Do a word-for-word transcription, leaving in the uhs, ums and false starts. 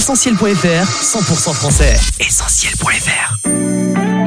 Essentiel point F R, cent pour cent français. Essentiel point F R.